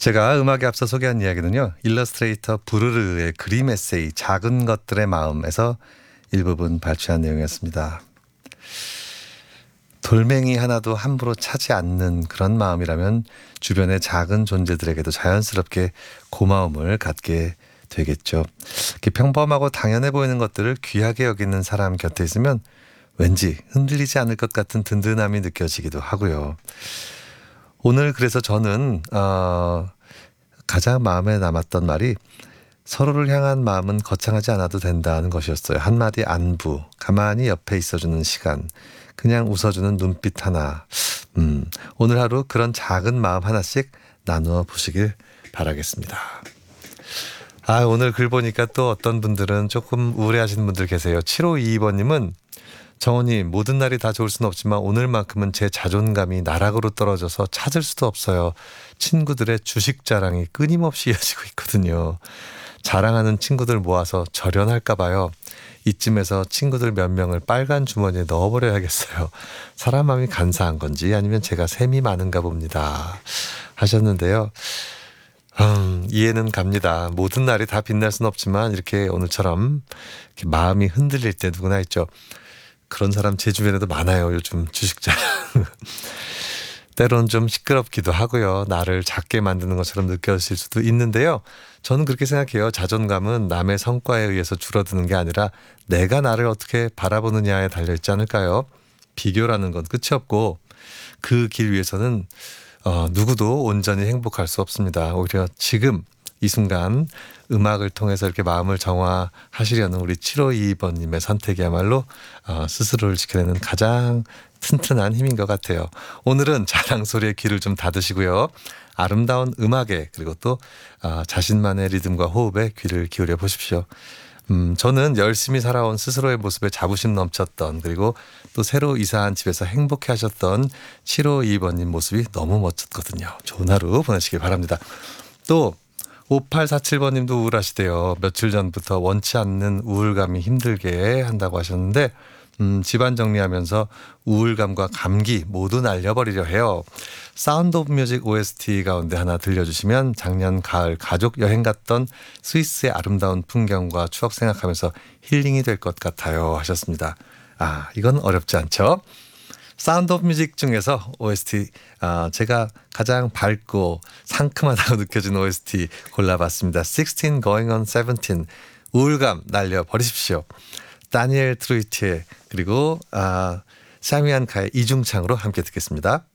제가 음악에 앞서 소개한 이야기는요. 일러스트레이터 부르르의 그림 에세이 작은 것들의 마음에서 일부분 발췌한 내용이었습니다. 돌멩이 하나도 함부로 차지 않는 그런 마음이라면 주변의 작은 존재들에게도 자연스럽게 고마움을 갖게 되겠죠. 이렇게 평범하고 당연해 보이는 것들을 귀하게 여기는 사람 곁에 있으면 왠지 흔들리지 않을 것 같은 든든함이 느껴지기도 하고요. 오늘 그래서 저는 가장 마음에 남았던 말이 서로를 향한 마음은 거창하지 않아도 된다는 것이었어요. 한마디 안부, 가만히 옆에 있어주는 시간, 그냥 웃어주는 눈빛 하나. 오늘 하루 그런 작은 마음 하나씩 나누어 보시길 바라겠습니다. 오늘 글 보니까 또 어떤 분들은 조금 우울해하시는 분들 계세요. 7522번님은 정원님, 모든 날이 다 좋을 수는 없지만 오늘만큼은 제 자존감이 나락으로 떨어져서 찾을 수도 없어요. 친구들의 주식 자랑이 끊임없이 이어지고 있거든요. 자랑하는 친구들 모아서 절연할까 봐요. 이쯤에서 친구들 몇 명을 빨간 주머니에 넣어버려야겠어요. 사람 마음이 간사한 건지 아니면 제가 셈이 많은가 봅니다. 하셨는데요. 이해는 갑니다. 모든 날이 다 빛날 수는 없지만 이렇게 오늘처럼 이렇게 마음이 흔들릴 때 누구나 있죠. 그런 사람 제 주변에도 많아요. 요즘 주식자랑. 때론 좀 시끄럽기도 하고요. 나를 작게 만드는 것처럼 느껴질 수도 있는데요. 저는 그렇게 생각해요. 자존감은 남의 성과에 의해서 줄어드는 게 아니라 내가 나를 어떻게 바라보느냐에 달려있지 않을까요? 비교라는 건 끝이 없고 그 길 위에서는 누구도 온전히 행복할 수 없습니다. 오히려 지금 이 순간 음악을 통해서 이렇게 마음을 정화하시려는 우리 7522번님의 선택이야말로 스스로를 지켜내는 가장 튼튼한 힘인 것 같아요. 오늘은 자랑 소리에 귀를 좀 닫으시고요. 아름다운 음악에 그리고 또 자신만의 리듬과 호흡에 귀를 기울여 보십시오. 저는 열심히 살아온 스스로의 모습에 자부심 넘쳤던 그리고 또 새로 이사한 집에서 행복해 하셨던 7522번님 모습이 너무 멋졌거든요. 좋은 하루 보내시길 바랍니다. 또 5847번님도 우울하시대요. 며칠 전부터 원치 않는 우울감이 힘들게 한다고 하셨는데 집안 정리하면서 우울감과 감기 모두 날려버리려 해요. 사운드 오브 뮤직 OST 가운데 하나 들려주시면 작년 가을 가족 여행 갔던 스위스의 아름다운 풍경과 추억 생각하면서 힐링이 될 것 같아요 하셨습니다. 이건 어렵지 않죠? 사운드 오브 뮤직 중에서 OST 제가 가장 밝고 상큼하다고 느껴진 OST 골라봤습니다. 16 going on 17 우울감 날려버리십시오. 다니엘 트루이티의 그리고 샤미안 카의 이중창으로 함께 듣겠습니다.